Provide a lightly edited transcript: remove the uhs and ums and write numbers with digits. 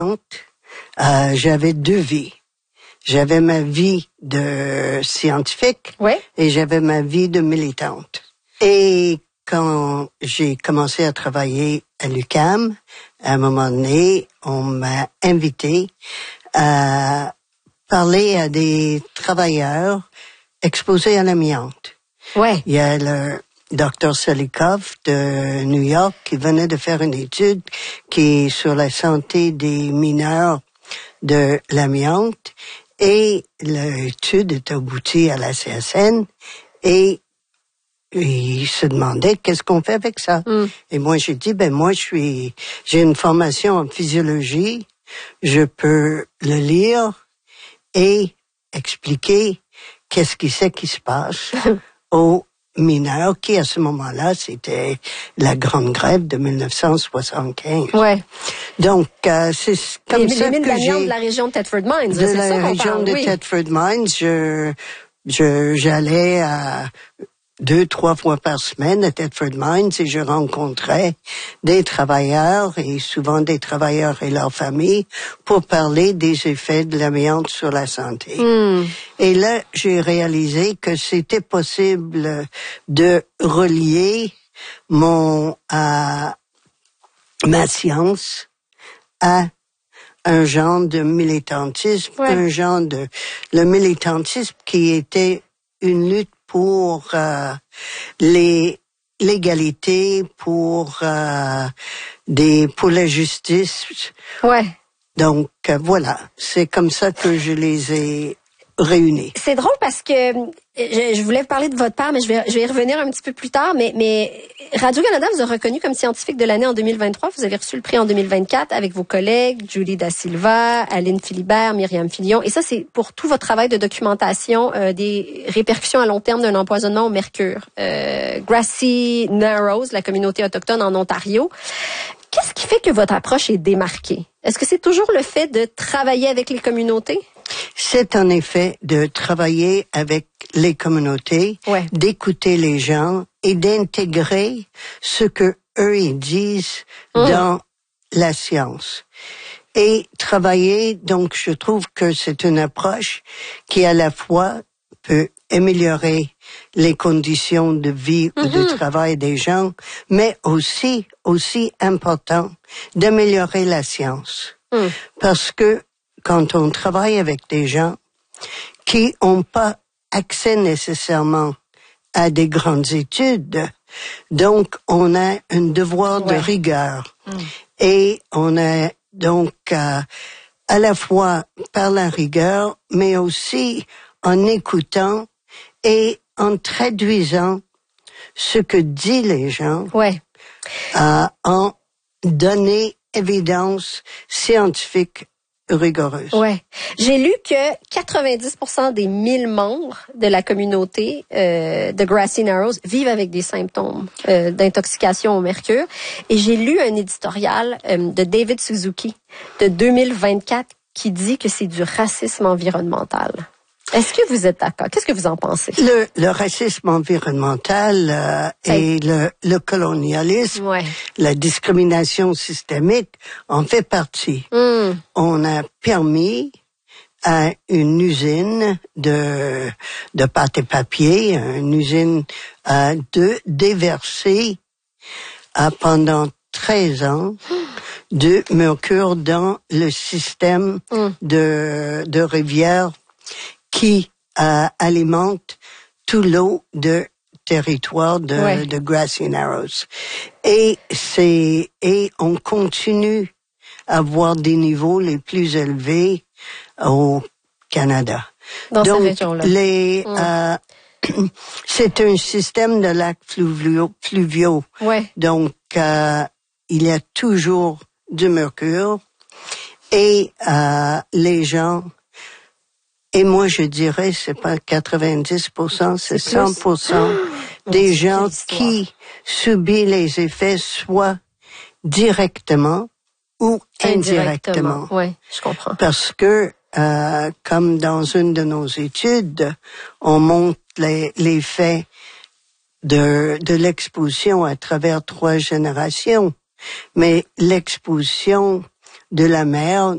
J'avais deux vies. J'avais ma vie de scientifique et j'avais ma vie de militante. Et quand j'ai commencé à travailler à l'UQAM, à un moment donné, on m'a invité à parler à des travailleurs exposés à l'amiante. Il y a le Dr. Selikov de New York qui venait de faire une étude qui est sur la santé des mineurs de l'amiante et l'étude est aboutie à la CSN et il se demandait qu'est-ce qu'on fait avec ça. Et moi j'ai dit moi j'ai une formation en physiologie, je peux le lire et expliquer qu'est-ce qui se passe aux mineurs qui à ce moment-là c'était la grande grève de 1975. Donc c'est comme ça les mines que d'amiante de la région de Thetford Mines, de la région de Thetford Mines, j'allais à 2-3 fois par semaine à Thetford Mines et je rencontrais des travailleurs et souvent des travailleurs et leurs familles pour parler des effets de l'amiante sur la santé. Et là, j'ai réalisé que c'était possible de relier ma science à un genre de militantisme, le militantisme qui était une lutte pour l'égalité, pour la justice. Donc voilà, c'est comme ça que je les ai réunis. C'est drôle parce que je voulais vous parler de votre père, mais je vais y revenir un petit peu plus tard. Mais Radio-Canada vous a reconnu comme scientifique de l'année en 2023. Vous avez reçu le prix en 2024 avec vos collègues Julie Da Silva, Aline Philibert, Myriam Filion. Et ça, c'est pour tout votre travail de documentation des répercussions à long terme d'un empoisonnement au mercure. Grassy Narrows, la communauté autochtone en Ontario. Qu'est-ce qui fait que votre approche est démarquée? Est-ce que c'est toujours le fait de travailler avec les communautés? C'est en effet de travailler avec les communautés, d'écouter les gens et d'intégrer ce que eux ils disent dans la science. Et travailler, donc je trouve que c'est une approche qui à la fois peut améliorer les conditions de vie ou de travail des gens, mais aussi important d'améliorer la science. Parce que quand on travaille avec des gens qui n'ont pas accès nécessairement à des grandes études, donc on a un devoir de rigueur. Et on a donc à la fois par la rigueur, mais aussi en écoutant et en traduisant ce que disent les gens, en donner évidence scientifique rigoureuse. J'ai lu que 90% des 1000 membres de la communauté de Grassy Narrows vivent avec des symptômes d'intoxication au mercure. Et j'ai lu un éditorial de David Suzuki de 2024 qui dit que c'est du racisme environnemental. Est-ce que vous êtes d'accord? Qu'est-ce que vous en pensez? Le racisme environnemental et le colonialisme, la discrimination systémique en fait partie. On a permis à une usine de pâte et papier, une usine de déverser pendant 13 ans de mercure dans le système de rivières qui alimente tout l'eau de territoire de Grassy Narrows. Et on continue à avoir des niveaux les plus élevés au Canada. Dans cette région-là. C'est un système de lacs fluviaux. Donc, il y a toujours du mercure et les gens. Et moi, je dirais, c'est pas 90%, c'est 100% des gens qui subissent les effets soit directement ou indirectement. Je comprends. Parce que, comme dans une de nos études, on montre l'effet de l'exposition à travers 3 générations. Mais l'exposition de la mer